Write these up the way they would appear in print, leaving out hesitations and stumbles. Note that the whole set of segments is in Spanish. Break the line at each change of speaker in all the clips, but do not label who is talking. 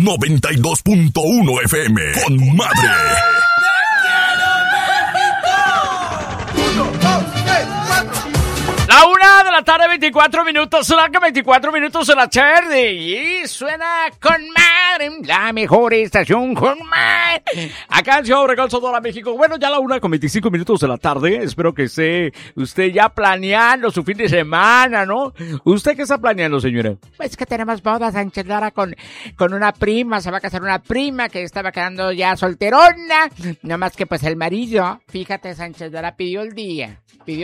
92.1 FM. Con madre.
La 1 de la tarde, 24 minutos, son 24 minutos en la tarde y suena con madre, la mejor estación con madre. Acá en Ciudad Obregón, Sonora, México. Bueno, ya la 1 con 25 minutos de la tarde. Espero que esté usted ya planeando su fin de semana, ¿no? ¿Usted qué está planeando, señora?
Pues que tenemos bodas, Sánchez Lara, con una prima. Se va a casar una prima que estaba quedando ya solterona. Nada más que pues el marido, fíjate, Sánchez Lara pidió el día,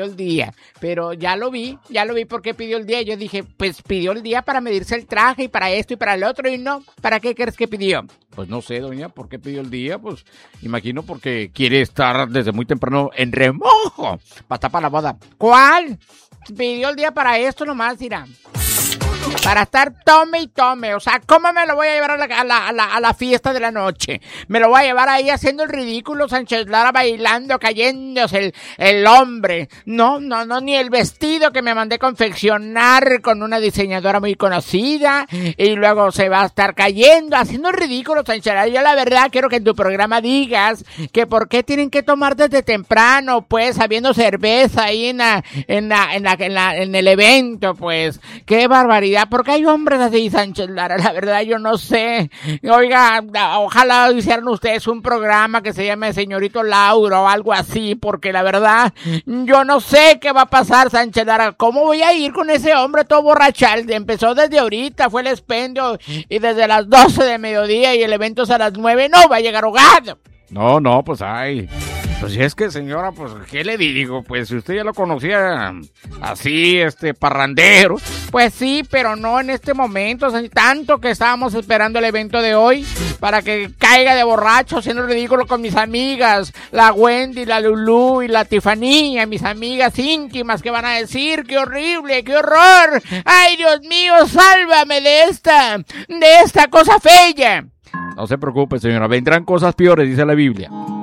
pero ya lo vi porque pidió el día. Yo dije, pues pidió el día para medirse el traje y para esto y para el otro, y no, ¿para qué crees que pidió?
Pues no sé, doña, ¿por qué pidió el día? Pues imagino porque quiere estar desde muy temprano en remojo para estar para la boda.
¿Cuál? Pidió el día para esto nomás, dirá. Para estar tome y tome. O sea, ¿cómo me lo voy a llevar a la fiesta de la noche? Me lo voy a llevar ahí haciendo el ridículo, Sánchez Lara, bailando, cayéndose el hombre. No, ni el vestido que me mandé confeccionar con una diseñadora muy conocida, y luego se va a estar cayendo, haciendo el ridículo, Sánchez Lara. Yo la verdad quiero que en tu programa digas que por qué tienen que tomar desde temprano, pues, habiendo cerveza ahí en el evento, pues. Qué barbaridad. Porque hay hombres así, Sánchez Lara, la verdad yo no sé. Oiga, ojalá hicieran ustedes un programa que se llame Señorito Lauro o algo así, porque la verdad yo no sé qué va a pasar, Sánchez Lara. ¿Cómo voy a ir con ese hombre todo borrachal? Empezó desde ahorita, fue el expendio, y desde las 12 de mediodía, y el evento es a las 9, no va a llegar ahogado.
No, pues ay. Pues si es que, señora, pues, ¿qué le digo? Pues si usted ya lo conocía así, parrandero.
Pues sí, pero no en este momento. Tanto que estábamos esperando el evento de hoy para que caiga de borracho haciendo ridículo con mis amigas, la Wendy, la Lulú y la Tiffany, mis amigas íntimas, que van a decir, ¡qué horrible, qué horror! ¡Ay, Dios mío, sálvame de esta cosa fea!
No se preocupe, señora, vendrán cosas peores, dice la Biblia.